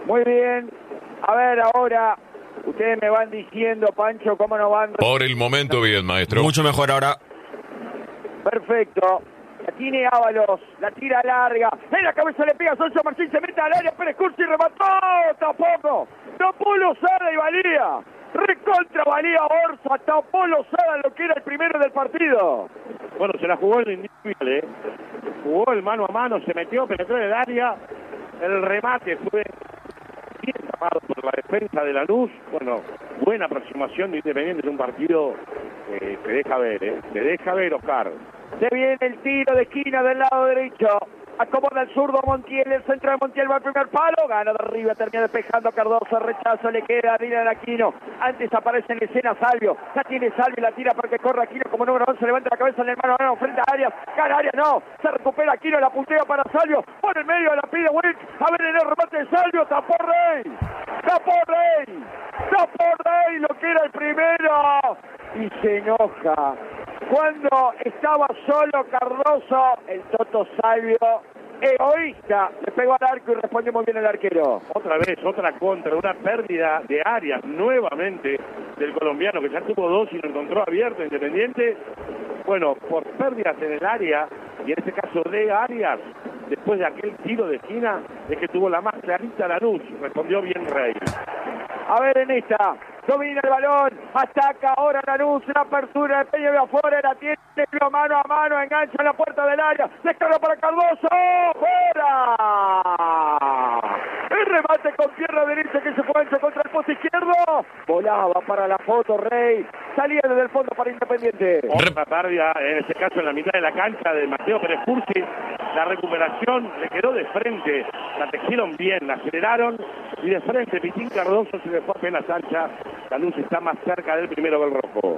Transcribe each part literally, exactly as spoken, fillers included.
Muy bien. A ver, ahora, ustedes me van diciendo, Pancho, cómo nos van. Por el momento, bien, maestro. Mucho mejor ahora. Perfecto. La tiene Ábalos, la tira larga. En la cabeza le pega Sonso Martín, se mete al área. Pérez Cursi remató. Tampoco. Tapó Lozada y valía. Recontra valía Orza. Tapó Lozada lo que era el primero del partido. Bueno, se la jugó el individual, ¿eh? Jugó el mano a mano, se metió, penetró en el área. El remate fue bien tapado por la defensa de Lanús. Bueno, buena aproximación de Independiente en un partido que te deja ver, ¿eh? Te deja ver, Oscar. Se viene el tiro de esquina del lado derecho. Acomoda el zurdo Montiel, el centro de Montiel va al primer palo, gana de arriba, termina despejando a Cardoso, rechazo, le queda a Dylan Aquino. Antes aparece en escena Salvio, la tiene Salvio, la tira porque corre Aquino como número once, levanta la cabeza en el mano a mano frente a Arias, gana Arias, no, se recupera Aquino, la puntea para Salvio, por el medio la pide Wick, a ver en el remate de Salvio, tapó Rey, tapó Rey, tapó Rey, lo que era el primero, y se enoja. Cuando estaba solo Cardoso, el Toto Salvio, egoísta, le pegó al arco y respondió muy bien el arquero. Otra vez, otra contra, una pérdida de Arias nuevamente del colombiano, que ya tuvo dos y lo encontró abierto, Independiente. Bueno, por pérdidas en el área, y en este caso de Arias, después de aquel tiro de esquina, es que tuvo la más clarita Lanús, respondió bien Rey. A ver en esta, domina el balón, ataca ahora Lanús, una apertura de Peña de afuera, la tiene mano a mano, engancha en la puerta del área, descarga para Cardoso, ¡fuera! El remate con pierna derecha que se fue contra el poste izquierdo, volaba para la foto Rey, salía desde el fondo para Independiente. Otra pérdida, en este caso en la mitad de la cancha de Mateo Pérez Cursi, la recuperación le quedó de frente, la tejieron bien, la aceleraron y de frente Pitín Cardoso se le fue apenas ancha. La luz está más cerca del primero gol rojo.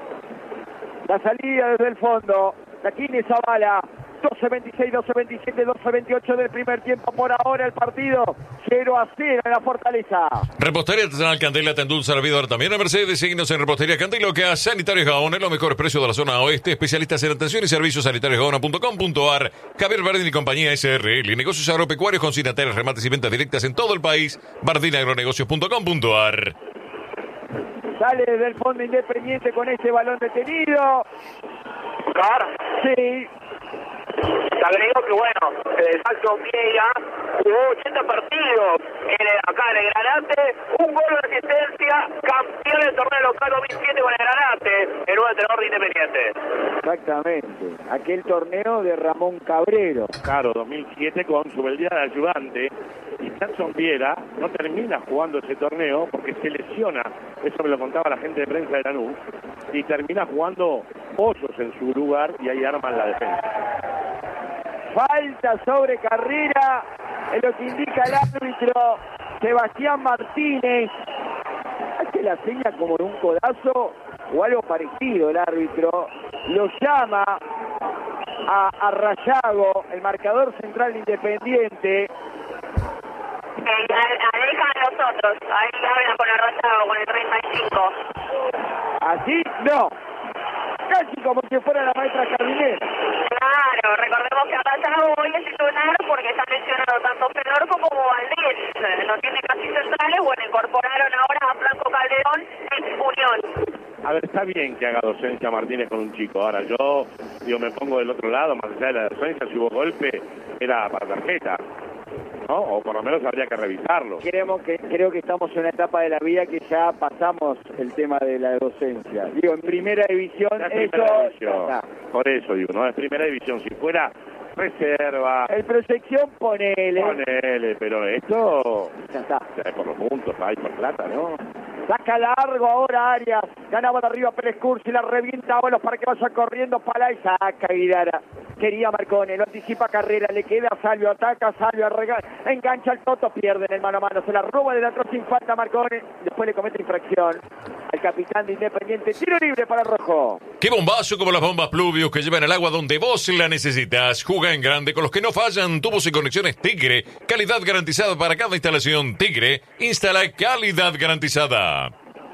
La salida desde el fondo, la tiene Zavala, doce veintiséis, doce veintisiete, doce veintiocho del primer tiempo, por ahora el partido cero a cero en la Fortaleza. Repostería Artesanal Candela te endulza la vida ahora también a Mercedes. Síguenos en Repostería Candela, que a Sanitarios Gaona, los mejores precios de la zona oeste, especialistas en atención y servicios sanitarios gaona punto com punto ar. Javier Bardini y compañía S R L, negocios agropecuarios con signatarias, remates y ventas directas en todo el país. bardini agronegocios punto com punto ar. Sale desde el fondo Independiente con ese balón detenido. Car. Sí. Te agrego que, bueno, eh, Saxon Vieira jugó ochenta partidos en el, acá en el Granate, un gol de asistencia, campeón del torneo local dos mil siete con el Granate, el nuevo entrenador de Independiente. Exactamente, aquel torneo de Ramón Cabrero. Claro, dos mil siete con Subeldía de ayudante, y Jackson Viera no termina jugando ese torneo porque se lesiona, eso me lo contaba la gente de prensa de Lanús, y termina jugando Hoyos en su lugar y ahí arman la defensa. Falta sobre Carrera, es lo que indica el árbitro Sebastián Martínez. Hace la seña como de un codazo o algo parecido el árbitro. Lo llama a, a Rayago, el marcador central Independiente. Eh, dejan a nosotros, ahí hablan con el Rayago, con el treinta y cinco. ¿Así? No. Casi como si fuera la maestra jardinera. Claro, recordemos que Rayago hoy es titular porque está lesionado tanto Fedorco como Valdés. No tiene casi centrales, bueno, incorporaron ahora a Franco Calderón en Unión. A ver, está bien que haga docencia Martínez con un chico. Ahora yo, digo, me pongo del otro lado, más allá de la docencia, si hubo golpe, era para tarjeta, ¿no? O por lo menos habría que revisarlo. Creemos que, creo que estamos en una etapa de la vida que ya pasamos el tema de la docencia. Digo, en primera división, Ya es eso... primera división. Ya. Por eso digo, no es primera división. Si fuera reserva, El proyección, ponele. ponele, pero esto, Ya está. ya es por los puntos, hay por plata, ¿no? Saca largo ahora Arias. Ganaba de arriba Pérez Cursi, la revienta a bolos para que vaya corriendo para y saca Guidara. Quería Marcone, lo anticipa Carrera, le queda a Salvio, ataca a Salvio, arrega, engancha el Toto, pierde en el mano a mano, se la roba del otro sin falta Marcone, después le comete infracción al capitán de Independiente, tiro libre para Rojo. ¡Qué bombazo como las bombas Pluvius que llevan el agua donde vos la necesitas! Juga en grande con los que no fallan. Tubos y conexiones Tigre. Calidad garantizada para cada instalación. Tigre instala calidad garantizada.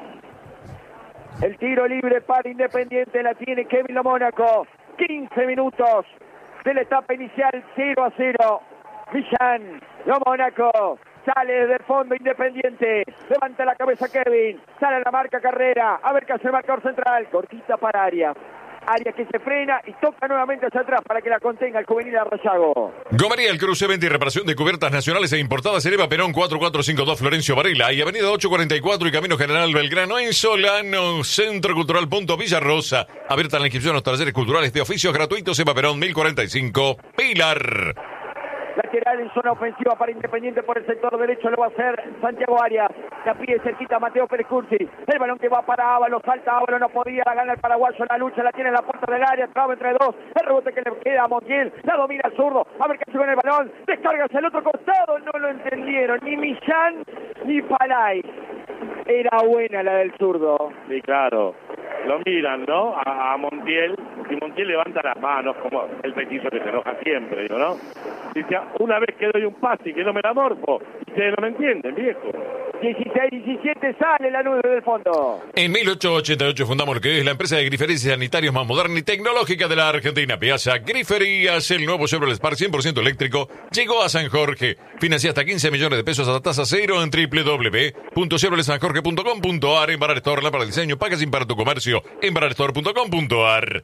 El tiro libre para Independiente la tiene Kevin Lo Mónaco. quince minutos de la etapa inicial, cero a cero. Millán, Lo Mónaco, Sale desde el fondo Independiente. Levanta la cabeza Kevin. Sale a la marca Carrera. A ver qué hace el marcador central. Cortita para Arias. Arias que se frena y toca nuevamente hacia atrás para que la contenga el juvenil Arrayago. Gomería, el cruce, venta y reparación de cubiertas nacionales e importadas en Eva Perón cuatro cuatro cinco dos Florencio Varela y Avenida ocho cuarenta y cuatro y Camino General Belgrano en Solano, Centro Cultural Punto Villarrosa. Abierta la inscripción a los talleres culturales de oficios gratuitos Eva Perón mil cuarenta y cinco, Pilar. Lateral en zona ofensiva para Independiente por el sector derecho, lo va a hacer Santiago Arias. La pide cerquita Mateo Pérez Cursi. El balón que va para Ábalo, salta Ábalo, no podía, la gana el paraguayo, la lucha la tiene en la puerta del área, traba entre dos. El rebote que le queda a Montiel, la domina el zurdo. A ver qué hace con el balón, descarga hacia el otro costado, no lo entendieron, ni Millán ni Palay. Era buena la del zurdo. Sí, claro. Lo miran, ¿no? A, a Montiel, y Montiel levanta las manos como el petizo que se enoja siempre, digo, ¿no? Dice, una vez que doy un pase y que no me la morfo, ustedes no me entienden, viejo. dieciséis diecisiete sale la nube del fondo. En mil ochocientos ochenta y ocho fundamos lo que es la empresa de griferías y sanitarios más moderna y tecnológica de la Argentina. Piazza Griferías, el nuevo Chevrolet Spark cien por ciento eléctrico, llegó a San Jorge. Financia hasta quince millones de pesos a la tasa cero en doble u doble u doble u punto chevrolet san jorge punto com punto a r. En Barar Store, para el diseño, packaging para tu comercio, en barar store punto com punto a r.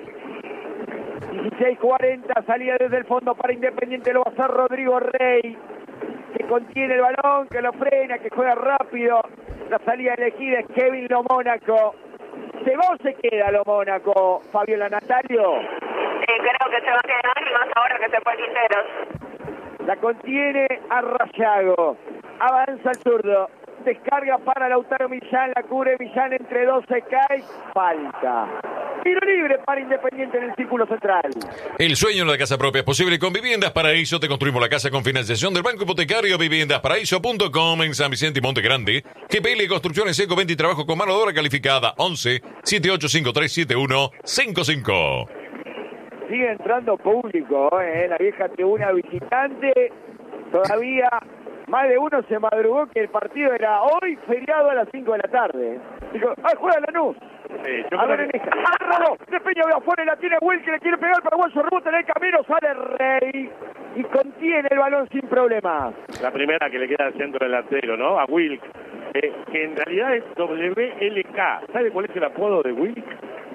dieciséis cuarenta, salía desde el fondo para Independiente, lo va a hacer Rodrigo Rey, que contiene el balón, que lo frena, que juega rápido. La salida elegida es Kevin Lo Mónaco. ¿Se va o se queda Lo Mónaco, Fabiola Natalio? Sí, creo que se va a quedar y más ahora que se fue Quinteros. La contiene Arrayago. Avanza el zurdo. Descarga para Lautaro Millán, la cubre Millán entre dos, se cae, falta. Tiro libre para Independiente en el círculo central. El sueño de la casa propia es posible con Viviendas Paraíso. Te construimos la casa con financiación del Banco Hipotecario viviendas paraíso punto com en San Vicente y Monte Grande. G P L Construcciones Eco venta y trabajo con mano de obra calificada. once, setenta y ocho cincuenta y tres setenta y uno cincuenta y cinco. Sigue entrando público, ¿eh? La vieja tribuna visitante. Todavía más de uno se madrugó que el partido era hoy, feriado a las cinco de la tarde. Dijo, ¡ah, juega Lanús! Sí, yo a creo ver, que... en esta. ¡Ah, robó! De Peña de afuera, la tiene Will, que le quiere pegar para Paraguayo, rebota en el camino, sale Rey y contiene el balón sin problemas. La primera que le queda al centro delantero, ¿no? A Wilk, eh, que en realidad es W L K. ¿Sabe cuál es el apodo de Wilk?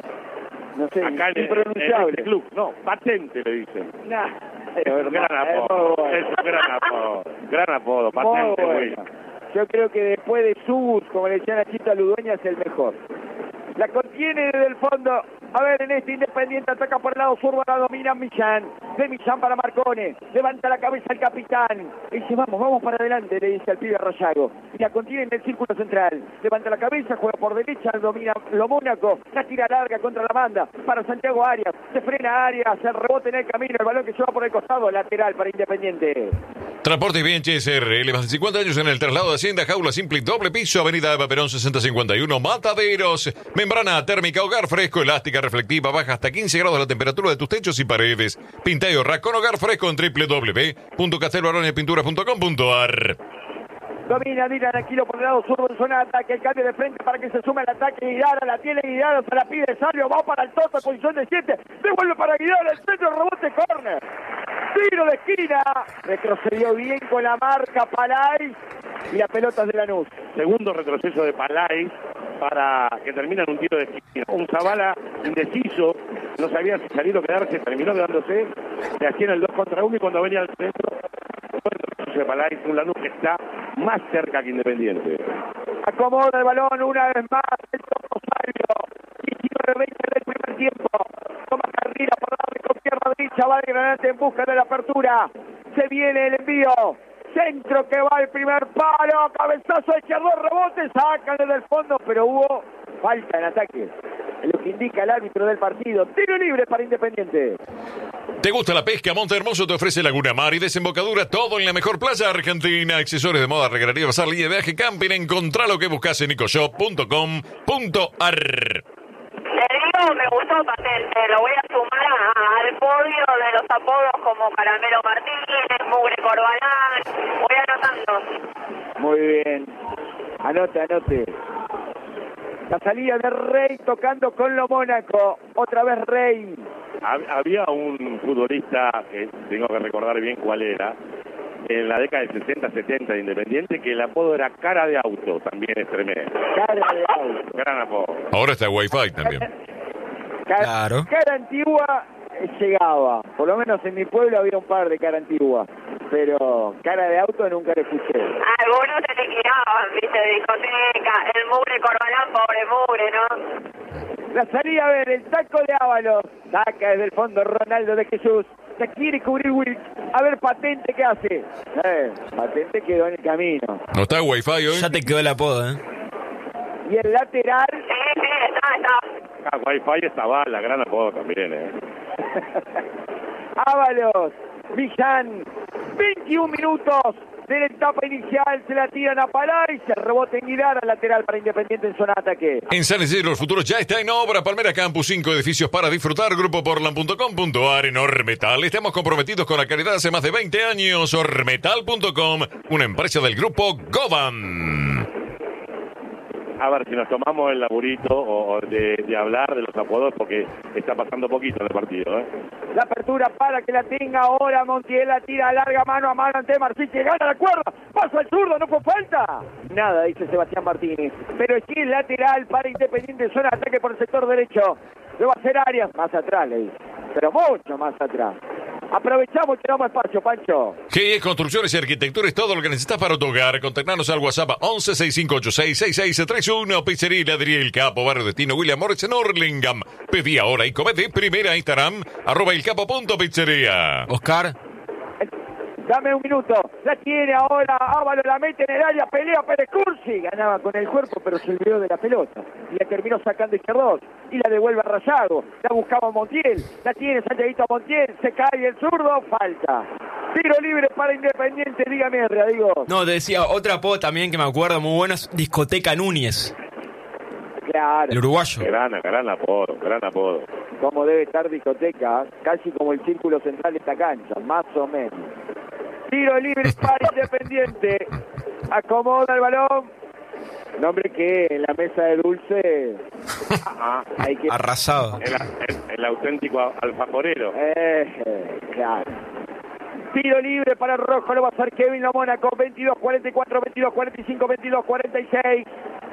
No sé, acá en, impronunciable. en este club. No, patente le dicen. Nah, es un gran apodo. Es un gran apodo. Gran apodo, patente Wilk. Yo creo que después de Subus, como le decían a Chita Ludueña, es el mejor. La contiene desde el fondo. A ver, en este Independiente ataca por el lado zurdo, la domina Millán. De Millán para Marcone. Levanta la cabeza el capitán. Y dice, vamos, vamos para adelante, le dice al pibe Arrayago. Y la contiene en el círculo central. Levanta la cabeza, juega por derecha, domina Lo Mónaco. La tira larga contra la banda para Santiago Arias. Se frena Arias, el rebote en el camino. El balón que lleva por el costado, lateral para Independiente. Transportes Bien S R L, más de cincuenta años en el traslado de Hacienda, jaula simple, doble piso, Avenida Eva Perón sesenta cincuenta y uno, Mataderos. Membrana térmica, hogar fresco, elástica, reflectiva, baja hasta quince grados la temperatura de tus techos y paredes. Pinta y ahorra con hogar fresco en doble u doble u doble u punto castelbaronespinturas punto com punto a r. Domina Dylan Aquilo por el lado zurdo en zona de ataque, el cambio de frente para que se sume al ataque. Guidara la tiene Guidara, se la pide Salvio, va para el Toto, posición de siete, devuelve para Guidara, el centro, rebote, córner. Tiro de esquina, retrocedió bien con la marca Palay y la pelota de Lanús. Segundo retroceso de Palay para que termina en un tiro de esquina. Un Zavala indeciso, no sabía si salir o quedarse, terminó quedándose, le hacían el dos contra uno y cuando venía al centro, de Palay, un Lanús que está más cerca que Independiente. Acomoda el balón una vez más el Toto Salvio. diecinueve veinte del primer tiempo. Toma carrera por darle con pierna derecha, va de Granate en busca de la apertura. Se viene el envío. Centro que va el primer palo, cabezazo izquierdo, rebote, saca desde el fondo, pero hubo falta en ataque. Es lo que indica el árbitro del partido. Tiro libre para Independiente. ¿Te gusta la pesca? Monte Hermoso te ofrece Laguna Mar y desembocadura, todo en la mejor playa argentina. Accesorios de moda, recreativa, bazar, línea de viaje, camping. Encontrá lo que buscas en ecoshop punto com punto a r. Le digo, me gustó Patente, lo voy a sumar a, al podio de los apodos como Caramelo Martínez, Mugre Corbalán, voy anotando. Muy bien, anote, anote. La salida de Rey tocando con Lo Mónaco, otra vez Rey. Había un futbolista, que tengo que recordar bien cuál era, en la década de sesenta, setenta de Independiente, que el apodo era cara de auto, también es tremendo. Cara de auto. Gran apodo. Ahora está Wi-Fi también. Cara, Claro. cara antigua eh, llegaba. Por lo menos en mi pueblo había un par de cara antigua. Pero cara de auto nunca le escuché. Algunos se liquidaban, viste, de discoteca, el mugre Corbalán, pobre mugre, ¿no? La salida a ver, el taco de Ábalos. Saca desde el fondo Ronaldo de Jesús. Se quiere cubrir Wilk. A ver, Patente, ¿qué hace? Eh, Patente quedó en el camino. No está Wi-Fi hoy. Ya te quedó el apodo, ¿eh? Y el lateral. Sí, sí, está, está. Ah, Wi-Fi estaba la gran apodo también, ¿eh? Ábalos, Millán, veintiún minutos de la etapa inicial, se la tiran a Palay, se rebote en Guidara, lateral para Independiente en zona de ataque. En San Isidro, el futuro ya está en obra. Palmera Campus, cinco edificios para disfrutar. Grupo portland punto com punto a r en Ormetal. Estamos comprometidos con la calidad hace más de veinte años. Ormetal punto com, una empresa del grupo Govan. A ver si nos tomamos el laburito o, o de, de hablar de los apodos, porque está pasando poquito en el partido, ¿eh? La apertura para que la tenga ahora Montiel, la tira larga mano a mano ante Marcich, que gana la cuerda, pasa al zurdo, no fue falta. Nada, dice Sebastián Martínez, pero es que es lateral para Independiente en zona de ataque por el sector derecho. Lo va a hacer Arias, más atrás le dice, pero mucho más atrás. Aprovechamos y tenemos espacio, Pancho. G E Construcciones y Arquitectura es todo lo que necesitas para tu hogar. Contactanos al WhatsApp once, sesenta y cinco ochenta y seis, sesenta y seis treinta y uno. Pizzería Heladería El Capo, Barrio Destino William Morris en Hurlingham. Pedí ahora y comete primera Instagram, arroba el capo punto pizzería. Oscar. Dame un minuto, la tiene ahora, Ábalos la mete en el área, pelea Pérez Cursi, ganaba con el cuerpo pero se olvidó de la pelota y la terminó sacando Izquierdos y la devuelve a Rayado, la buscaba Montiel, la tiene Santiaguito Montiel, se cae el zurdo, falta. Tiro libre para Independiente, dígame, Rodrigo. No, te decía, otro apodo también que me acuerdo muy bueno es Discoteca Núñez, Claro, el uruguayo. Gran, gran apodo, gran apodo. como debe estar discoteca, casi como el círculo central de esta cancha, más o menos. Tiro libre para Independiente. Acomoda el balón. Nombre que en la mesa de dulce Ah, hay que... Arrasado. el, el, el auténtico alfajorero. Eh, claro. Tiro libre para el rojo, lo va a hacer Kevin Lo Mónaco. veintidós cuarenta y cuatro, veintidós cuarenta y cinco, veintidós cuarenta y seis.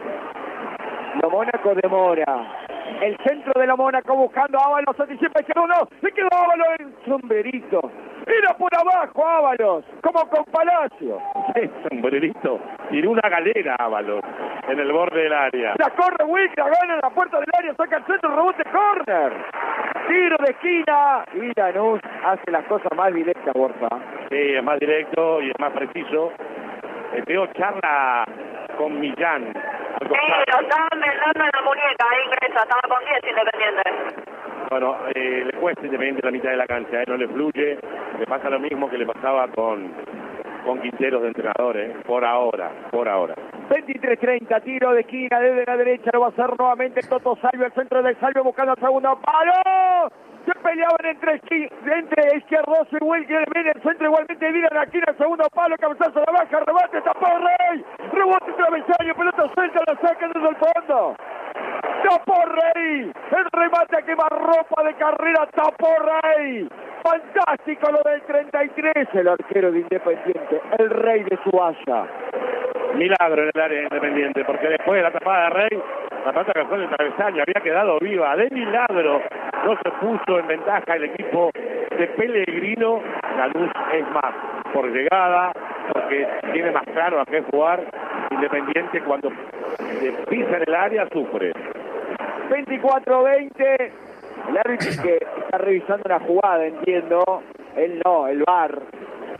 Lo Mónaco demora. El centro de Lo Mónaco buscando a Ábalos, anticipa izquierdo, no, se quedó Ábalos en sombrerito. Era por abajo Ábalos, como con Palacio. Sombrerito. Tiró una galera Ábalos en el borde del área. La corre Wick, la gana en la puerta del área, saca el centro, rebote, córner. Tiro de esquina. Y Lanús hace las cosas más directas, Borja. Sí, es más directo y es más preciso. Eh, Teo charla con Millán. al Sí, costado. lo estaban vendando en la muñeca, ahí ingresa, estaba con diez Independiente. Bueno, eh, le cuesta Independiente la mitad de la cancha, eh, no le fluye. Le pasa lo mismo que le pasaba con, con Quinteros de entrenadores, eh, por ahora, por ahora. veintitrés treinta, tiro de esquina desde la derecha, lo va a hacer nuevamente Toto Salvio, el centro del Salvio buscando el segundo palo. Se peleaban entre, entre Izquierdoso y Wilker, viene el centro igualmente, viene aquí en el segundo palo, cabezazo a la baja, rebate, tapó Rey, rebote travesaño, pelota suelta, la saca desde el fondo. Tapó Rey, el remate a quemarropa de carrera, tapó Rey. Fantástico lo del treinta y tres, el arquero de Independiente, el Rey de Suasa. Milagro en el área de Independiente, porque después de la tapada de Rey, la pelota que fue del travesaño había quedado viva. De milagro no se puso en ventaja el equipo de Pellegrino. La luz es más por llegada, porque tiene más claro a qué jugar. Independiente cuando pisa en el área sufre. veinticuatro veinte. El árbitro que está revisando la jugada, entiendo. Él no, el V A R.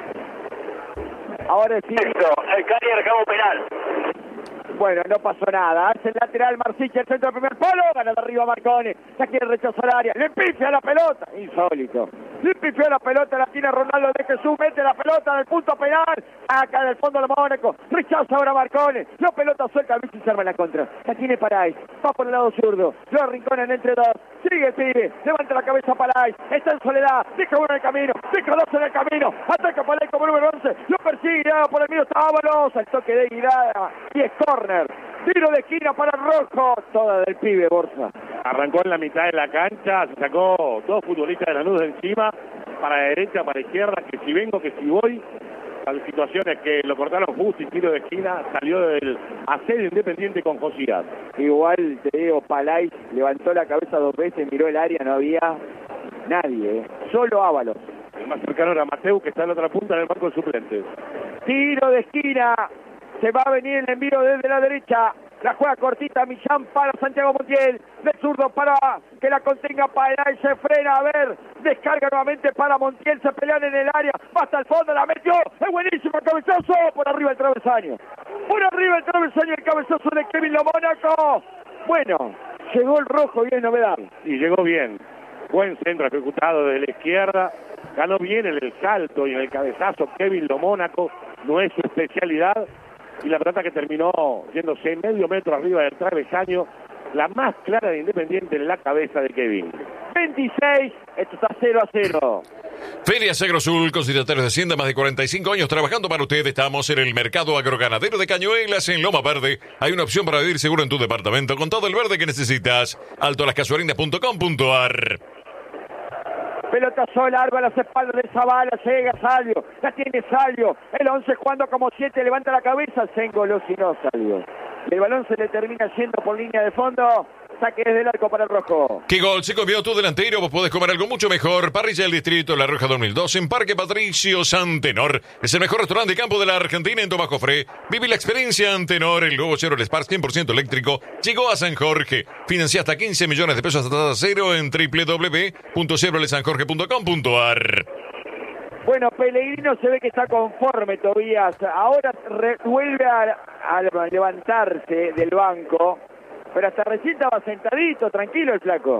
Ahora sí. El Cari recabo penal. Bueno, no pasó nada. Hace el lateral Marcich, el centro del primer palo. Gana de arriba Marcone. Ya quiere rechazar el área. Le pifia la pelota. Insólito. Le pifia la pelota. La tiene Ronaldo de Jesús. Mete la pelota en el punto penal. Acá en el fondo de Mónaco. Rechaza ahora Marcone. La pelota suelta. El bicho se arma en la contra. La tiene Paray. Va por el lado zurdo. Lo arrinconan entre dos. Sigue, sigue. Levanta la cabeza Paray. Está en soledad. Deja uno en el camino. Deja dos en el camino. Ataca Paray como número once. Lo persigue. Por el medio está Ábalos. Al toque de Guirada. Y es corner. Tiro de esquina para el rojo. Toda del pibe, Borja. Arrancó en la mitad de la cancha, se sacó dos futbolistas de la luz de encima, para la derecha, para la izquierda, que si vengo, que si voy, las situaciones que lo cortaron justo y tiro de esquina, salió del asedio Independiente con Josías. Igual, te digo, Palais levantó la cabeza dos veces, miró el área, no había nadie, ¿eh? Solo Ábalos. El más cercano era Mateu, que está en la otra punta del banco de suplentes. Tiro de esquina, se va a venir el envío desde la derecha. La juega cortita Millán para Santiago Montiel. De zurdo para que la contenga Palais. Se frena, a ver. Descarga nuevamente para Montiel. Se pelean en el área. Va hasta el fondo, la metió. Es buenísimo el cabezazo. Por arriba el travesaño. Por arriba el travesaño. El cabezazo de Kevin Lo Mónaco. Bueno, llegó el rojo y es novedad. Y llegó bien. Buen centro ejecutado desde la izquierda. Ganó bien en el salto y en el cabezazo. Kevin Lo Mónaco. No es su especialidad. Y la pelota que terminó yéndose medio metro arriba del travesaño, la más clara de Independiente en la cabeza de Kevin. veintiséis, esto está cero a cero. Feria Agrosul, consignatarios de Hacienda, más de cuarenta y cinco años trabajando para usted. Estamos en el mercado agroganadero de Cañuelas, en Loma Verde. Hay una opción para vivir seguro en tu departamento con todo el verde que necesitas. alto las casuarinas punto com punto ar. Pelotazo largo a las espaldas de Zavala, llega Salvio, la tiene Salvio, el once jugando como siete, levanta la cabeza, se engoló si no Salvio. El balón se le termina yendo por línea de fondo, saque desde el arco para el rojo. ¿Qué gol se comió tu delantero? Vos podés comer algo mucho mejor. Parrilla del Distrito, La Roja dos mil dos, en Parque Patricio Santenor. Es el mejor restaurante de campo de la Argentina en Tomás Jofré. Vive la experiencia Antenor, el nuevo Chevrolet Spark cien por ciento eléctrico. Llegó a San Jorge. Financia hasta quince millones de pesos hasta tasa cero en doble u doble u doble u punto chevrolet san jorge punto com punto ar. Bueno, Pellegrino se ve que está conforme, Tobías. Ahora re- vuelve a, a levantarse del banco. Pero hasta recién estaba sentadito, tranquilo el flaco.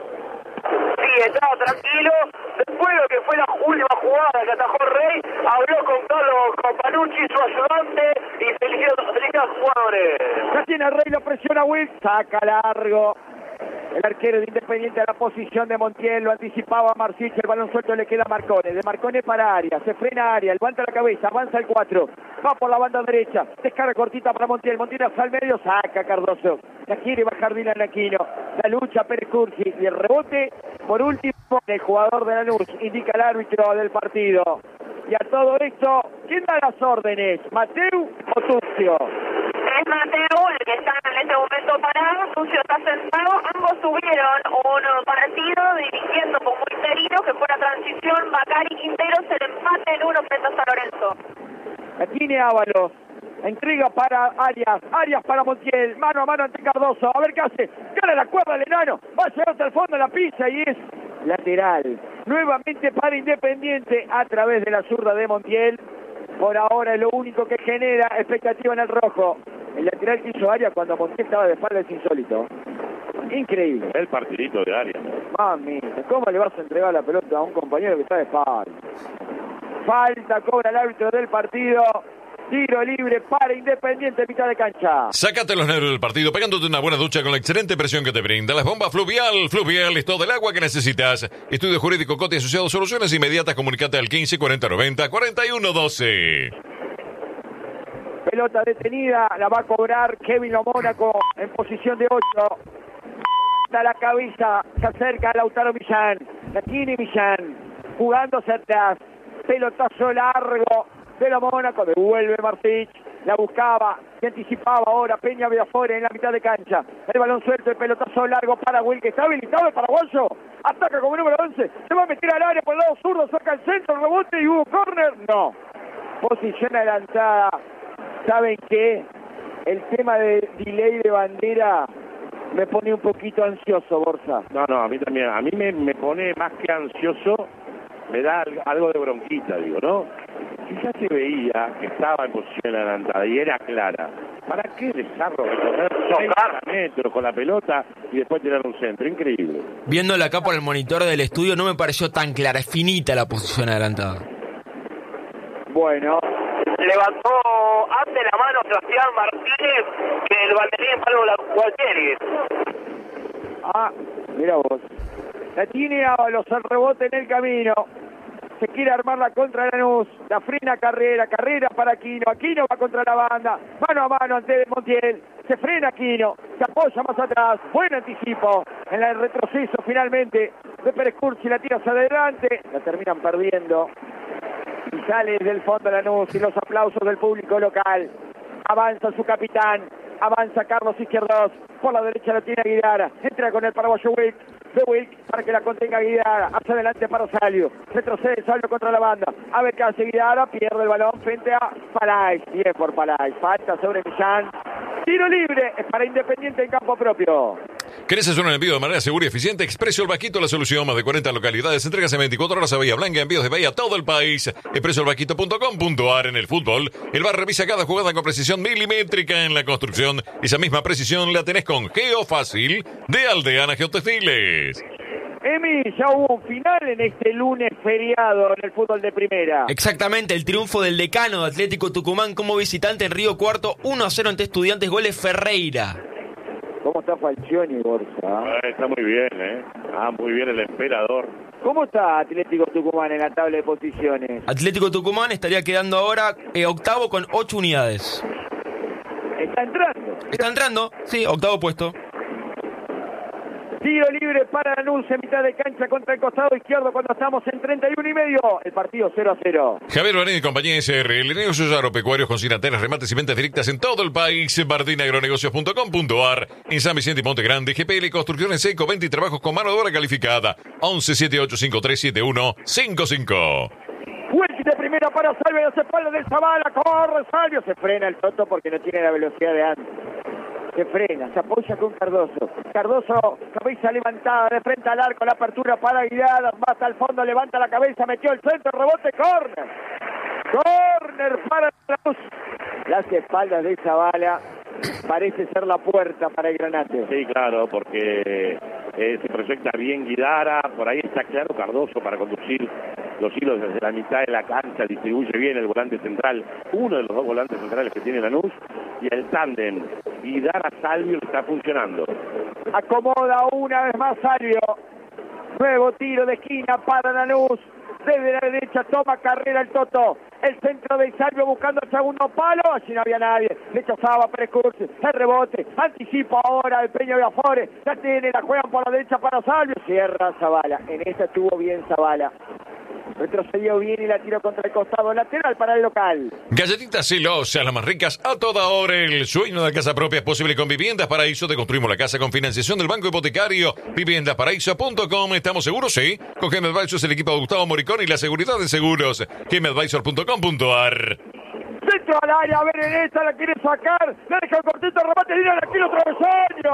Sí, estaba tranquilo. Después de lo que fue la última jugada que atajó Rey, habló con Carlos Companucci, su ayudante, y felicitó a los jugadores. Ya tiene Rey, lo presiona Will, saca largo. El arquero de Independiente a la posición de Montiel, lo anticipaba Marcich, el balón suelto le queda a Marcone, de Marcone para Arias, se frena Arias, levanta la cabeza, avanza el cuatro, va por la banda derecha, descarga cortita para Montiel, Montiel hacia el medio, saca Cardoso, la quiere bajar Dylan Aquino, la lucha Pérez Cursi y el rebote, por último, el jugador de Lanús, indica el árbitro del partido. Y a todo esto, ¿quién da las órdenes? ¿Mateu o Tucio? Es Mateu el que está en este momento parado, Tucio está sentado, ambos tuvieron un partido dirigiendo con Quintero, que fue la transición, Bacari Quintero se le empate en uno frente a San Lorenzo. La tiene Ábalos, entrega para Arias, Arias para Montiel, mano a mano ante Cardoso, a ver qué hace, gana la cuerda el enano, va a llegar hasta el fondo de la pizza y es lateral, nuevamente para Independiente a través de la zurda de Montiel. Por ahora es lo único que genera expectativa en el rojo. El lateral que hizo Arias cuando Montiel estaba de espalda es insólito. Increíble. El partidito de Arias. Mami, ¿cómo le vas a entregar la pelota a un compañero que está de espalda? Falta, cobra el árbitro del partido. Tiro libre para Independiente, mitad de cancha. Sácate los nervios del partido pegándote una buena ducha con la excelente presión que te brinda las bombas Fluvial. Fluvial es todo el agua que necesitas. Estudio Jurídico Cote Asociado, soluciones inmediatas. Comunicate al quince cuarenta noventa cuarenta y uno doce. Pelota detenida, la va a cobrar Kevin Lo Mónaco en posición de ocho. Da la cabeza, se acerca a Lautaro Millán. La tiene Millán, jugándose atrás. Pelotazo largo de Lo Mónaco, devuelve Martich, la buscaba, se anticipaba ahora Peña Villafuera en la mitad de cancha, el balón suelto, el pelotazo largo para Will, que está habilitado el paraguayo, ataca como número once, se va a meter al área por el lado zurdo, saca el centro, rebote y hubo córner, no, posición adelantada. ¿Saben qué? El tema de delay de bandera me pone un poquito ansioso, Borja. No, no, a mí también, a mí me, me pone más que ansioso, me da algo de bronquita, digo, ¿no? Si ya se veía que estaba en posición adelantada y era clara, ¿para qué desarro recorrer treinta metros con la pelota y después tirar un centro? Increíble. Viéndola acá por el monitor del estudio no me pareció tan clara, es finita la posición adelantada. Bueno. Levantó ante la mano Sebastián Martínez, que el banderín para la Gualtieri. Ah, mira vos. La tiene Ábalos, el rebote en el camino. Se quiere armar la contra Lanús. La frena Carrera. Carrera para Aquino. Aquino va contra la banda. Mano a mano ante Montiel. Se frena Aquino. Se apoya más atrás. Buen anticipo. En el retroceso finalmente de Pérez Cursi. La tira hacia adelante. La terminan perdiendo. Y sale desde el fondo Lanús y los aplausos del público local. Avanza su capitán. Avanza Carlos Izquierdos. Por la derecha la tiene Aguilar. Entra con el paraguayo Wilk. De Wilk para que la contenga Aguilar. Hacia adelante para Salvio. Retrocede Salvio contra la banda. A ver qué hace Aguilar. Pierde el balón frente a Palais. Bien por Palais. Falta sobre Millán. Tiro libre. Es para Independiente en campo propio. ¿Querés hacer un envío de manera segura y eficiente? Expreso El Vaquito, la solución. Más de cuarenta localidades. Entregas en veinticuatro horas a Bahía Blanca. Envíos de Bahía a todo el país. expreso el vaquito punto com punto a r. En el fútbol, el V A R revisa cada jugada con precisión milimétrica. En la construcción, esa misma precisión la tenés con Geofácil de Aldeana Geotextiles. Emi, ya hubo un final en este lunes feriado en el fútbol de primera. Exactamente, el triunfo del decano de Atlético Tucumán como visitante en Río Cuarto, uno a cero ante Estudiantes, goles Ferreira. ¿Cómo está Falcioni, Borja? Eh, está muy bien, ¿eh? Ah, muy bien el emperador. ¿Cómo está Atlético Tucumán en la tabla de posiciones? Atlético Tucumán estaría quedando ahora eh, octavo con ocho unidades. Está entrando. Está entrando, sí, octavo puesto. Tiro libre para Lanús en mitad de cancha contra el costado izquierdo cuando estamos en treinta y uno y medio. El partido cero a cero. Javier Barini y compañía S R L. Negocios agropecuarios con cinateras, remates y ventas directas en todo el país. bardin agronegocios punto com punto a r. En San Vicente y Monte Grande. G P L Construcciones Seco. venta y trabajos con mano de obra calificada. once siete ocho cinco tres siete uno cinco cinco. Welch de primera para Salvio. A las espaldas del Zavala. Corre Salvio. Se frena el Toto porque no tiene la velocidad de antes. Se frena, se apoya con Cardoso. Cardoso, cabeza levantada de frente al arco, la apertura para Aguilar, va hasta el fondo, levanta la cabeza, metió el centro, rebote, córner. Córner para Lanús. Las espaldas de Zavala parece ser la puerta para el Granate. Sí, claro, porque eh, se proyecta bien Guidara, por ahí está claro Cardoso para conducir los hilos desde la mitad de la cancha, distribuye bien el volante central, uno de los dos volantes centrales que tiene Lanús, y el tándem Guidara-Salvio está funcionando. Acomoda una vez más Salvio. Nuevo tiro de esquina para Lanús. Desde la derecha toma carrera el Toto. El centro de Salvio buscando el segundo palo. Allí no había nadie. Rechazaba Precursi. El rebote. Anticipa ahora el Peña Viafore. La tiene, la juegan por la derecha para Salvio. Cierra Zavala. En esta estuvo bien Zavala. Retrocedió bien y la tiró contra el costado lateral para el local. Galletitas celosas, las más ricas a toda hora. El sueño de casa propia es posible con Viviendas Paraíso. Te construimos la casa con financiación del Banco Hipotecario. viviendas paraíso punto com. ¿Estamos seguros? Sí. Con Game Advisors, el equipo de Gustavo Moricón y la seguridad de seguros. game advisor punto com punto a r. Centro al área, a ver en esta, la quiere sacar. La deja el cortito, remate, viene aquí el travesaño.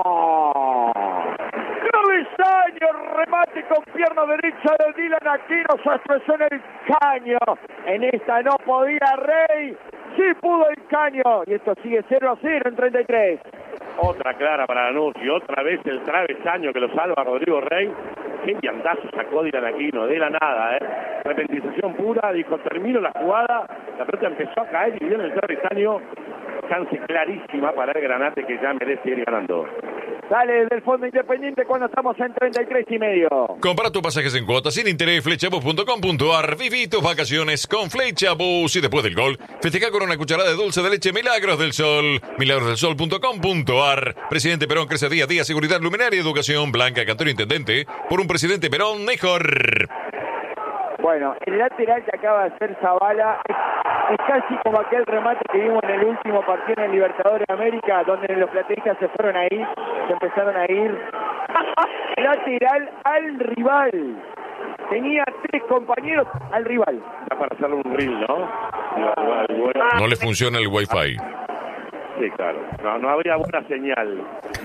Travesaño, remate con pierna derecha de Dylan Aquino, se expresó en el caño. En esta no podía Rey, sí pudo el caño. Y esto sigue cero a cero en treinta y tres. Otra clara para Lanús y otra vez el travesaño que lo salva Rodrigo Rey. Qué viandazo sacó Dylan Aquino, de la nada, ¿eh? Repentización pura, dijo, termino la jugada, la pelota empezó a caer y viene el travesaño. Chance clarísima para el Granate que ya merece ir ganando. Sale desde el fondo Independiente cuando estamos en treinta y tres y medio. Compra tus pasajes en cuotas sin interés, flechabus punto com punto a r. Viví tus vacaciones con Flechabus. Y después del gol, festeja con una cucharada de dulce de leche Milagros del Sol. milagros del sol punto com punto a r. Presidente Perón crece día a día. Seguridad, luminaria, educación. Blanca Cantero, intendente. Por un presidente Perón mejor. Bueno, el lateral que acaba de hacer Zavala es, es casi como aquel remate que vimos en el último partido en el Libertadores de América, donde los plateístas se fueron a ir, se empezaron a ir. Lateral al rival. Tenía tres compañeros al rival. Está para hacerle un reel, ¿no? No le funciona el wifi. Sí, claro. No, no habría buena señal.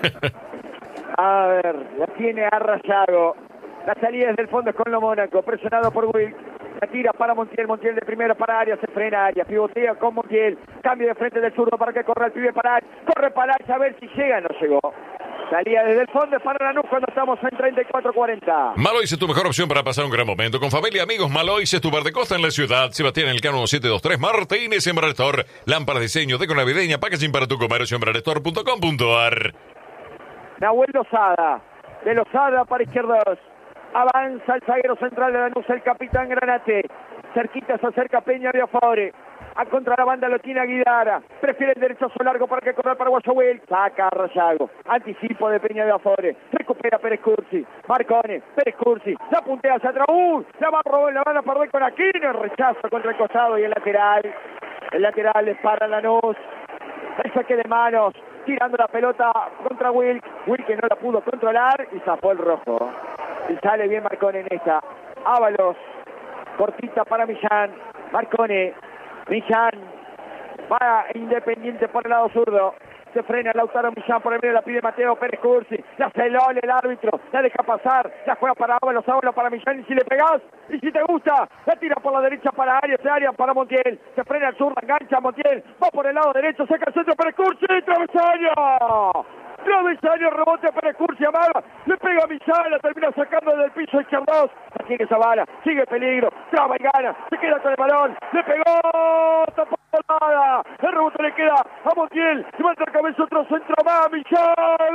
A ver, la tiene Arrayago. La salida desde el fondo es con lo Mónaco, presionado por Will. La tira para Montiel, Montiel de primera para Arias, se frena Arias, pivotea con Montiel. Cambio de frente del zurdo para que corra el pibe para Arias. Corre para Arias a ver si llega, no llegó. Salía desde el fondo es para Lanús cuando estamos en treinta y cuatro cuarenta. Malois es tu mejor opción para pasar un gran momento. Con familia y amigos, Malois es tu bar de costa en la ciudad. Sebastián Elcano siete dos tres, Martínez en Brarestore. Lámparas, diseño, deco navideña, packaging para tu comercio en brarestore punto com punto a r. Nahuel Lozada, de Lozada para izquierdos. Avanza el zaguero central de Lanús, el capitán Granate. Cerquita se acerca Peña Viafore. A contra la banda lo tiene Aguidara. Prefiere el derechazo largo para que corra el paraguayo Will. Saca a Rayago. Anticipo de Peña de Afores. Recupera Pérez Cursi. Marcone. Pérez Cursi. La puntea hacia atrás. ¡Uh! La va a robar, la van a perder con Aquino. Rechazo contra el costado y el lateral. El lateral es para Lanús. El saque de manos. Tirando la pelota contra Will. Will que no la pudo controlar y zafó el rojo. Y sale bien Marcone en esta. Ábalos. Cortita para Millán. Marcone. Millán va Independiente por el lado zurdo. Se frena Lautaro Millán por el medio, la pide Mateo Pérez Cursi. La celole el árbitro, la deja pasar. La juega para Ábalos, Ábalos para Millán. Y si le pegás, y si te gusta, la tira por la derecha para Arias, Arias para Montiel. Se frena el zurdo, engancha Montiel. Va por el lado derecho, saca el centro Pérez Cursi. ¡Travesaño! Travesaño, rebote Pérez Cursi, amaga. Le pega a Millán, la termina sacando del piso izquierdo. La tiene Zavala, sigue peligro. Traba y gana, se queda con el balón. Le pegó, tapó nada. El rebote le queda a Montiel. Levanta la cabeza, otro centro más. Millán.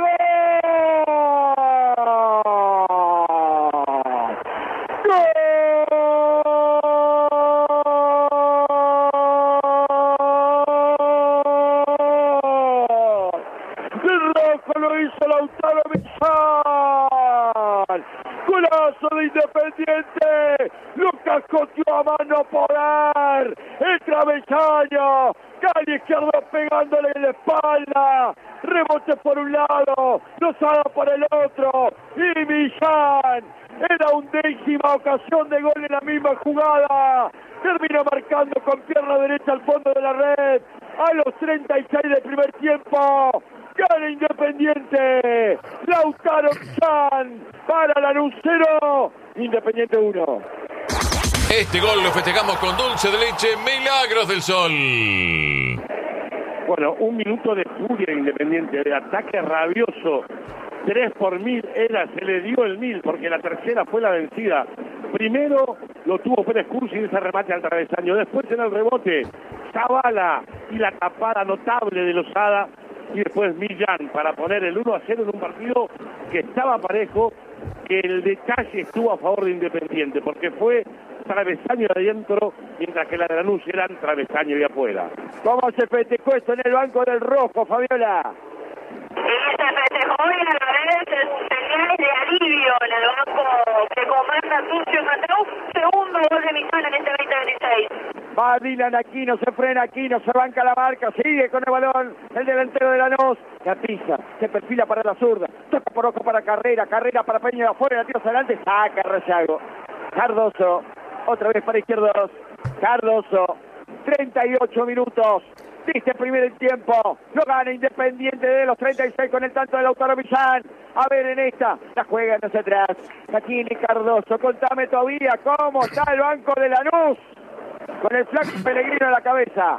¡Gol! ¡Gol! Lo hizo Lautaro Millán. Golazo de Independiente. Lo cascoteó a mano poder. El travesaño. Calle izquierdo pegándole en la espalda. Rebote por un lado. Lozada por el otro. Y Millán. Era undécima ocasión de gol en la misma jugada. Terminó marcando con pierna derecha al fondo de la red. A los treinta y seis del primer tiempo. Gana Independiente. Lautaro Millán para Lanús cero. Independiente uno. Este gol lo festejamos con dulce de leche Milagros del Sol. Bueno, un minuto de furia Independiente, de ataque rabioso. Tres por mil era, se le dio el mil porque la tercera fue la vencida. Primero lo tuvo Pérez Cursi en ese remate al travesaño. Después en el rebote, Zavala y la tapada notable de Lozada. Y después Millán para poner el uno a cero en un partido que estaba parejo, que el detalle estuvo a favor de Independiente, porque fue travesaño de adentro, mientras que la de Lanús eran travesaño de afuera. ¿Cómo se festejó esto en el banco del rojo, Fabiola? Y se festejó y a la vez señales de alivio en el banco que comanda Tucio Mateu. Segundo gol de Millán en este veinte veintiséis. Va Dylan Aquino, se frena Aquino, se banca la marca, sigue con el balón, el delantero de Lanús, la pisa, se perfila para la zurda, toca por ojo para Carrera, Carrera para Peña de afuera, la tira hacia adelante, saca Rayago. Cardoso, otra vez para izquierdos, Cardoso, treinta y ocho minutos de este primer tiempo, lo gana Independiente de los treinta y seis con el tanto de Lautaro Millán. A ver en esta, la juega hacia atrás, la tiene Cardoso, contame todavía cómo está el banco de Lanús. Con el flaco Pellegrino en la cabeza.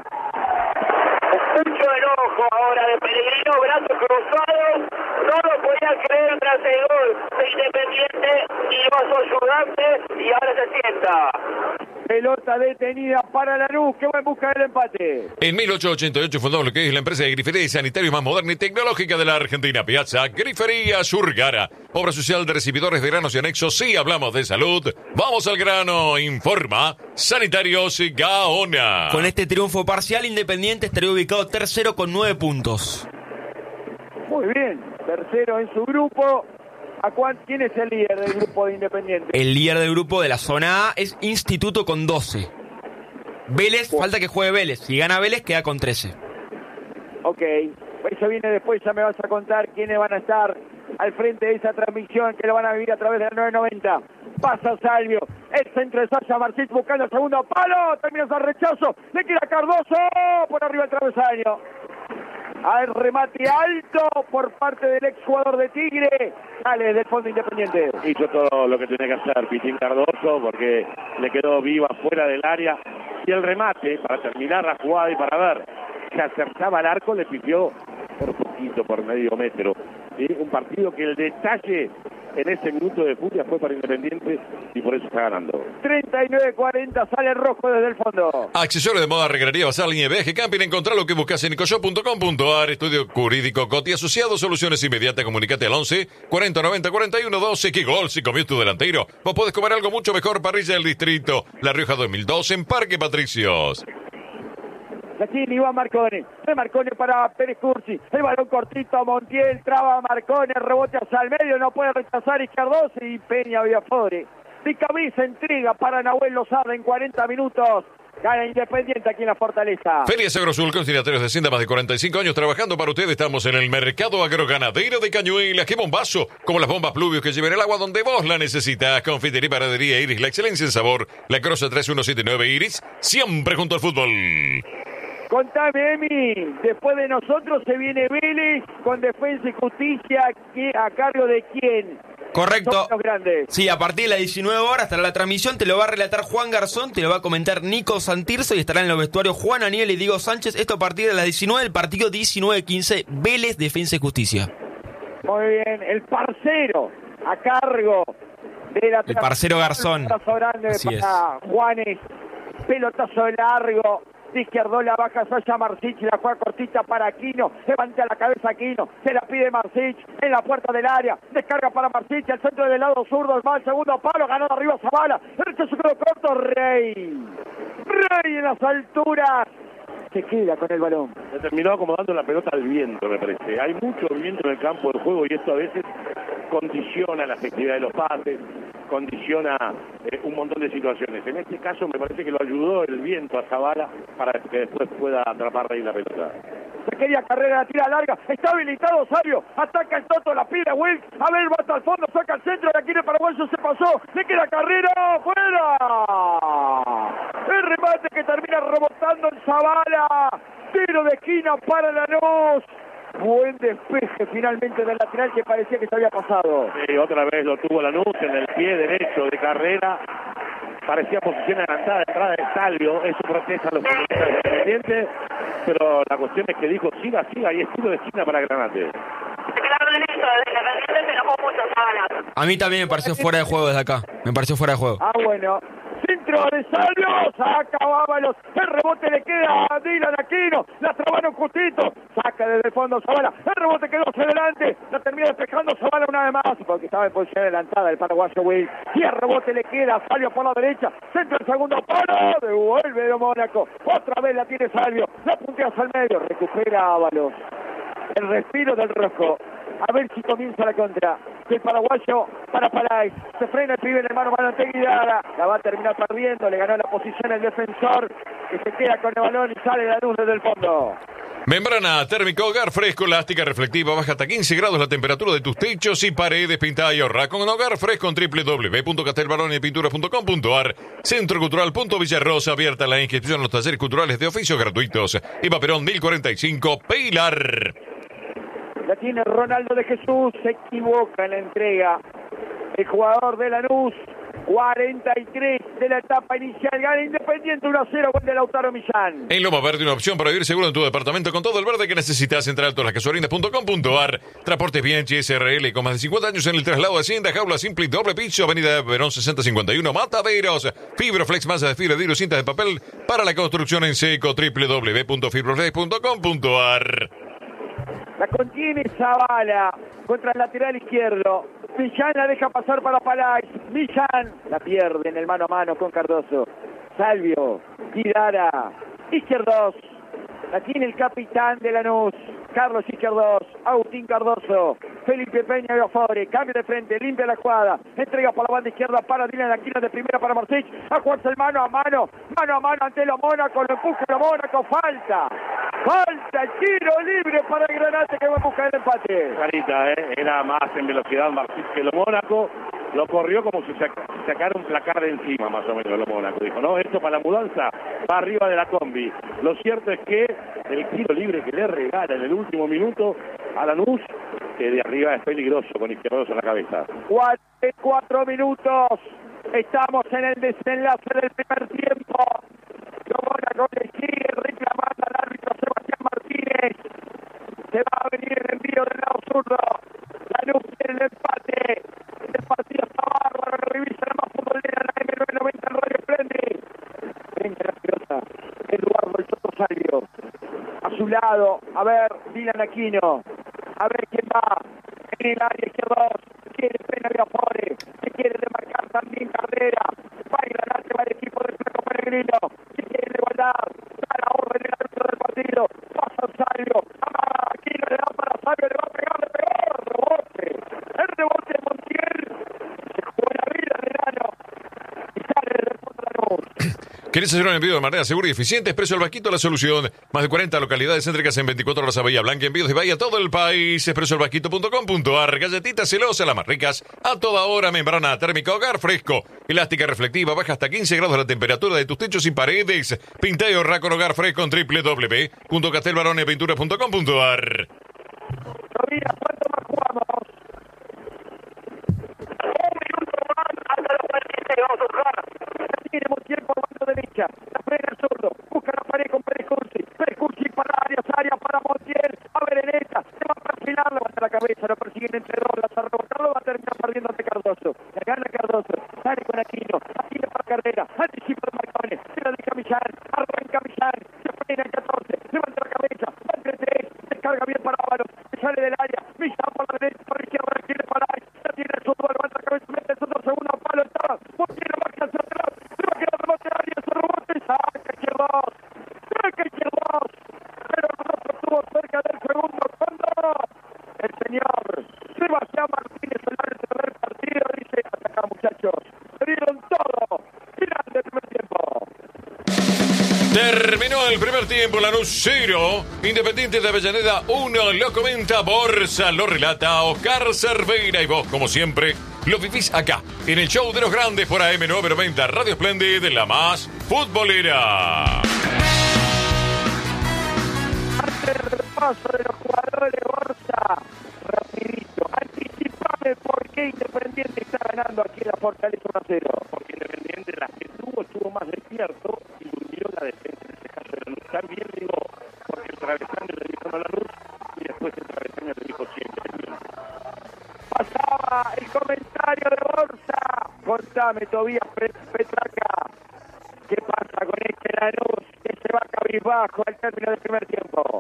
Mucho enojo ahora de Pellegrino, brazos cruzados. No lo podía creer tras el gol de Independiente. Iba su ayudante y ahora se sienta. Pelota detenida para Lanús, que va en busca del empate. En mil ochocientos ochenta y ocho fundó lo que es la empresa de grifería y sanitarios más moderna y tecnológica de la Argentina. Piazza Grifería Surgara. Obra social de recibidores de granos y anexos. Sí, hablamos de salud. Vamos al grano. Informa Sanitarios Gaona. Con este triunfo parcial, Independiente estaría ubicado tercero con nueve puntos. Muy bien. Tercero en su grupo. ¿A cuán, ¿Quién es el líder del grupo de Independiente? El líder del grupo de la zona A es Instituto con doce. Vélez, oh. falta que juegue Vélez. Si gana Vélez, queda con trece. Ok, eso viene después, ya me vas a contar quiénes van a estar al frente de esa transmisión, que lo van a vivir a través de la nueve noventa. Pasa Salvio, el centro de Sasha Marcit buscando el segundo palo, termina el rechazo, le queda Cardoso, por arriba el travesaño. Al remate alto por parte del exjugador de Tigre, sale del fondo Independiente. Hizo todo lo que tenía que hacer Pichín Cardoso, porque le quedó viva fuera del área. Y el remate, para terminar la jugada y para ver que acertaba el arco, le pifió por poquito, por medio metro. ¿Sí? Un partido que el detalle en ese minuto de furia fue para Independiente y por eso está ganando. treinta y nueve cuarenta, sale rojo desde el fondo. Accesorio de moda, recrearía, bazar, línea de viaje, camping. Encontrá lo que buscas en nicoshop punto com punto a r. Estudio jurídico Coti asociado, soluciones inmediatas. Comunicate al once cuarenta noventa cuarenta y uno doce. ¿Qué gol si comió tu delantero? Vos podés comer algo mucho mejor. Parrilla del Distrito, La Rioja dos mil dos en Parque Patricios. La tiene Iván Marcone. De Marcone para Pérez Cursi. El balón cortito a Montiel. Traba a Marcone. Rebote hacia el medio. No puede rechazar Izquierdos. Y Peña Viafore. De cabeza entrega para Nahuel Lozada en cuarenta minutos. Gana Independiente aquí en la Fortaleza. Feria Agrosul, conciliatorios de Hacienda, más de cuarenta y cinco años trabajando para ustedes. Estamos en el mercado agroganadero de Cañuelas. ¡Qué bombazo! Como las bombas Pluvios que lleven el agua donde vos la necesitas. Confitería y panadería Iris, la excelencia en sabor. La Crosa tres uno siete nueve Iris, siempre junto al fútbol. Contame, Emi, después de nosotros se viene Vélez con Defensa y Justicia. ¿A cargo de quién? Correcto. Los grandes. Sí, a partir de las diecinueve horas estará la transmisión, te lo va a relatar Juan Garzón, te lo va a comentar Nico Santirso y estarán en los vestuarios Juan Aniel y Diego Sánchez. Esto a partir de las diecinueve, el partido diecinueve quince, Vélez, Defensa y Justicia. Muy bien, el parcero a cargo de la... El parcero Garzón. Pelotazo grande Así para es. Juanes, pelotazo largo. De izquierdo la baja Sasha Marcich, la juega cortita para Aquino, levanta la cabeza Aquino, se la pide Marcich, en la puerta del área, descarga para Marcich, al centro del lado zurdo, el segundo palo, ganó de arriba Zavala, derecho se quedó corto, Rey, Rey en las alturas, se queda con el balón. Se terminó acomodando la pelota al viento, me parece. Hay mucho viento en el campo del juego y esto a veces condiciona la efectividad de los pases, condiciona eh, un montón de situaciones. En este caso me parece que lo ayudó el viento a Zavala para que después pueda atrapar ahí la pelota. Se quería carrera, la tira larga, está habilitado Sabio, ataca el Toto, la pide Wilk, a ver, va hasta el fondo, saca el centro, la quiere Paraguayo, se pasó, le queda carrera, fuera. El remate que termina rebotando en Zavala, tiro de esquina para Lanús. Buen despeje finalmente del lateral que parecía que se había pasado. Sí, otra vez lo tuvo Lanús en el pie derecho de carrera. Parecía posición adelantada, entrada de Salvio. Eso protesta a los futbolistas independientes. Pero la cuestión es que dijo, siga, siga, y es tiro de esquina para Granate. Claro, en eso, desde Independiente se enojó mucho Zavala. A mí también me pareció fuera de juego desde acá. Me pareció fuera de juego. Ah, bueno. Centro de Salvio, saca Bábalos, el rebote le queda a Dylan Aquino, la trabaron justito, saca desde el fondo Zavala, el rebote quedó hacia adelante, la termina despejando Zavala una vez más, porque estaba en posición adelantada el paraguayo Will, y el rebote le queda a Salvio por la derecha, centro el segundo palo, devuelve de Mónaco, otra vez la tiene Salvio, la puntea hacia el medio, recupera Ábalos, el respiro del rojo. A ver si comienza la contra. El paraguayo para Palay. Se frena el pibe en el mano mano Teguidara. La va a terminar perdiendo. Le ganó la posición el defensor. Que se queda con el balón y sale la luz desde el fondo. Membrana térmica Hogar Fresco, elástica, reflectiva, baja hasta quince grados la temperatura de tus techos y paredes, pintada y ahorra con Hogar Fresco en doble u doble u doble u punto castelbaronipinturas punto com punto a r. Centro Cultural punto Villarrosa, abierta la inscripción a los talleres culturales de oficios gratuitos. Eva Perón mil cuarenta y cinco, Pilar. La tiene Ronaldo de Jesús, se equivoca en la entrega. El jugador de Lanús, cuarenta y tres de la etapa inicial, gana Independiente uno a cero, gol de Lautaro Millán. En Loma Verde, una opción para vivir seguro en tu departamento con todo el verde que necesitas. Entre altos las casuarinas punto com punto a r. Transportes Bianchi S R L con más de cincuenta años en el traslado de Hacienda, jaula simple y doble piso, avenida Verón sesenta cincuenta y uno, Mataderos. Fibroflex, masa de fibra, vidrio, cintas de papel para la construcción en seco, doble u doble u doble u punto fibroflex punto com punto a r. La contiene Zavala contra el lateral izquierdo. Millán la deja pasar para Palay. Millán la pierde en el mano a mano con Cardoso. Salvio, Guidara, Izquierdos. La tiene el capitán de Lanús, Carlos Izquierdos, Agustín Cardoso, Felipe Peña Viafore, cambio de frente, limpia la jugada, entrega por la banda izquierda para Dylan Aquino de primera para Marcich, a jugarse el mano a mano, mano a mano ante los Mónaco, lo empuja los Mónaco, falta, falta, el tiro libre para el Granate que va a buscar el empate. Clarita, ¿eh? Era más en velocidad Marcich que lo Mónaco, lo corrió como si sacara un placar de encima más o menos lo Mónaco, dijo, no, esto para la mudanza va arriba de la combi. Lo cierto es que el tiro libre que le regala en el último minuto a Lanús, que de arriba es peligroso con Izquierdos en la cabeza. cuarenta y cuatro minutos, estamos en el desenlace del primer tiempo. Lo Mónaco le sigue reclamando al árbitro Sebastián Martínez. Se va a venir el envío del lado zurdo. Lanús tiene el empate. El partido está bárbaro, revisa la más futbolera, la eme novecientos noventa en Radio Splendid. Venga la pelota, Eduardo el Toto Salvio. A su lado, a ver, Dylan Aquino. A ver quién va. En el área izquierda, quiere Pena Viafore. Se quiere demarcar también Carrera. Va a Granate, va el equipo de Flaco Peregrino. Se quiere igualdad. Da la orden el árbitro partido. Pasa Salvio. Aquí le da para Salvio. Le va a pegar, le pegó. El rebote. El rebote de Montiel. Se jugó la vida de Lano. Y sale del deporte de la luz. ¿Querés hacer un envío de manera segura y eficiente? Expreso El Vasquito, la solución. Más de cuarenta localidades céntricas en veinticuatro horas a Bahía Blanca. Envíos de Bahía a todo el país. expreso el vasquito punto com punto ar. Galletitas celosas, las más ricas. A toda hora, membrana térmica, hogar fresco. Elástica reflectiva, baja hasta quince grados la temperatura de tus techos sin paredes. Pinta y ahorra con hogar fresco en doble u doble u doble u punto castelbarones pintura punto com punto ar. Todavía, ¿cuánto más jugamos? Un minuto más hasta los cuarenta y seis. Vamos a jugar. Ya tiene Montiel por banda derecha. La frena el zurdo. Busca la pared con Pérez Cursi. Pérez Cursi para Arias. Arias para Montiel. A Bereneta. Se va a perfilar. Levanta la cabeza. Lo persiguen entre dos. La rebotarlo. Va a terminar perdiendo ante Cardoso. La gana Cardoso. Sale con Aquino. Aquino para Carrera. Anticipa de Marcones. Se la deja Millán. Arranca Millán. Se frena en catorce. Levanta la cabeza. Va entre tres. Descarga bien para Ábalos. Sale del área. Millán por la derecha. Por la izquierda. Quiere parar. Ya tiene el fútbol. Levanta la cabeza. Mete el otro segundo palo. Está. Montiel lo baja hacia atrás. Se va a quedar rebote de Arias. El rebote. Saca izquierdos. Saca izquierdos. Pero nosotros estuvo cerca del segundo. Cuando el señor Sebastián Martínez, el árbitro del partido, dice: hasta acá, muchachos. Se dieron todo. Final del primer tiempo. Terminó el primer tiempo, Lanús cero, Independiente de Avellaneda uno, lo comenta Borsa, lo relata Oscar Cerveira y vos, como siempre, lo vivís acá, en el show de los grandes por A M novecientos noventa, Radio Splendid, la más futbolera. Ante el repaso de los jugadores, Borsa, rapidito, anticipame por qué Independiente está ganando aquí en la Fortaleza uno a cero. Porque Independiente las que tuvo, estuvo más despierto y durmió la defensa en este caso de la luz. También digo, porque el travesaño le dijo a la luz y después el travesaño le dijo siempre. Pasaba el comentario de Borsa. Contame, Tobías Petraca, ¿qué pasa con este Lanús que se va cabizbajo al término del primer tiempo?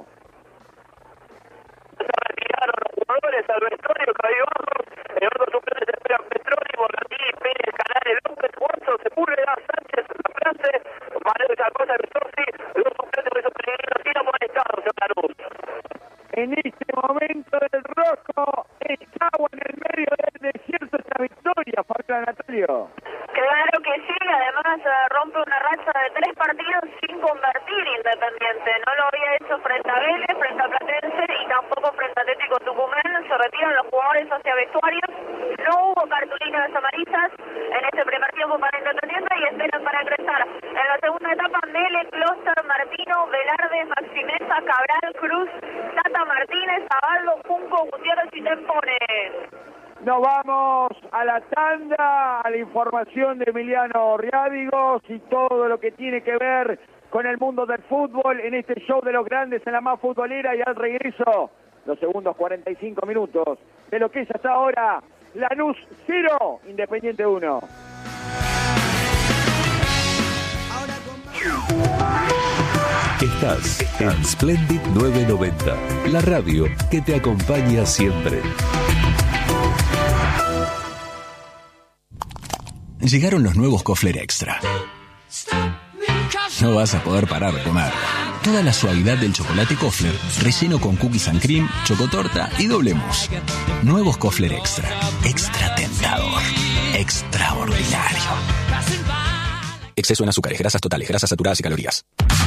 Se retiraron los jugadores al vestuario, cabizbajos. El otro suplente espera Petrónimo, Landini, Pérez, Canales, López, Guarzo, Sepúlveda, Sánchez, La Place, Manuel Chacosa, Rossi, los suplentes de esos peregrinos sin amonestados en Lanús. En este momento el rojo está en el medio del desierto esta victoria, Fabio Natalio. Claro que sí, además eh, rompe una racha de tres partidos sin convertir Independiente. No lo había hecho frente a Vélez, frente a Platense y tampoco frente a Atlético Tucumán. Se retiran los jugadores hacia vestuarios. No hubo cartulinas amarillas en este primer tiempo para Independiente y esperan para ingresar en la segunda etapa Mele, Closter, Martino, Velarde, Maximeza, Cabral, Cruz, Tata Martínez, Zabaldo, Junco, Gutiérrez y Tempone. Nos vamos a la tanda, a la información de Emiliano Riádigos y todo lo que tiene que ver con el mundo del fútbol en este show de los grandes en la más futbolera, y al regreso los segundos cuarenta y cinco minutos de lo que es hasta ahora Lanús cero, Independiente uno. Estás en Splendid novecientos noventa, la radio que te acompaña siempre. Llegaron los nuevos Kofler Extra. No vas a poder parar de comer. Toda la suavidad del chocolate Kofler, relleno con cookies and cream, chocotorta y doble mousse. Nuevos Kofler Extra. Extra tentador. Extraordinario. Exceso en azúcares, grasas totales, grasas saturadas y calorías.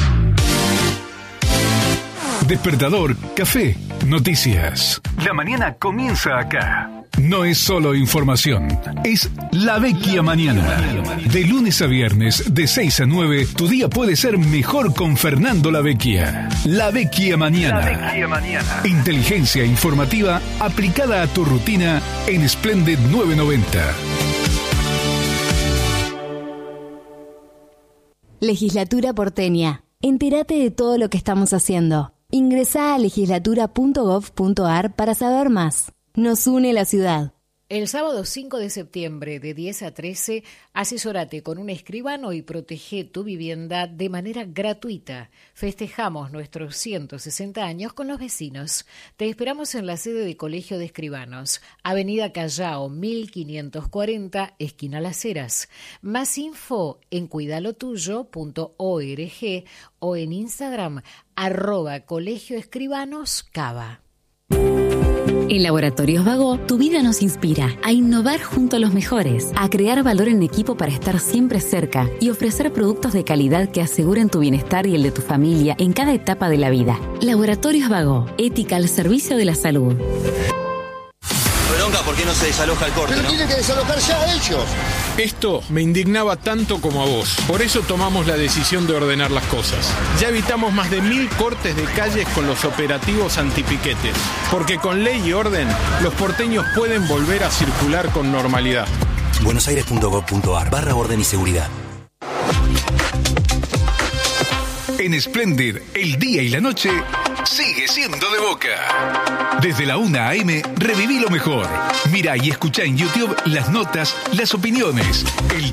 Despertador, café, noticias. La mañana comienza acá. No es solo información, es La Vecchia Mañana. De lunes a viernes, de seis a nueve, tu día puede ser mejor con Fernando La Vecchia. La Vecchia Mañana. La Vecchia Mañana. Inteligencia informativa aplicada a tu rutina en Splendid novecientos noventa. Legislatura porteña. Entérate de todo lo que estamos haciendo. Ingresá a legislatura punto gov punto ar para saber más. Nos une la ciudad. El sábado cinco de septiembre de diez a trece, asesórate con un escribano y protege tu vivienda de manera gratuita. Festejamos nuestros ciento sesenta años con los vecinos. Te esperamos en la sede de Colegio de Escribanos, Avenida Callao mil quinientos cuarenta, esquina Las Heras. Más info en cuidalotuyo punto org o en Instagram, arroba Colegio Escribanos Cava. En Laboratorios Vago, tu vida nos inspira a innovar junto a los mejores, a crear valor en equipo para estar siempre cerca y ofrecer productos de calidad que aseguren tu bienestar y el de tu familia en cada etapa de la vida. Laboratorios Vago, ética al servicio de la salud. Bronca, ¿por qué no se desaloja el corte? Pero ¿no? tienen que desalojar ya ellos. Esto me indignaba tanto como a vos. Por eso tomamos la decisión de ordenar las cosas. Ya evitamos más de mil cortes de calles con los operativos antipiquetes. Porque con ley y orden, los porteños pueden volver a circular con normalidad. buenosaires punto gov punto ar barra orden y seguridad. En Splendid, el día y la noche sigue siendo de Boca. Desde la una a eme, reviví lo mejor. Mira y escucha en YouTube las notas, las opiniones, el